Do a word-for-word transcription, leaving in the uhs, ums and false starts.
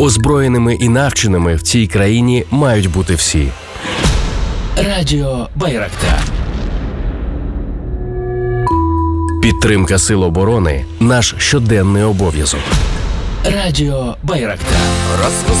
Озброєними і навченими в цій країні мають бути всі. Радіо Байрактар. Підтримка Сил оборони – наш щоденний обов'язок. Радіо Байрактар.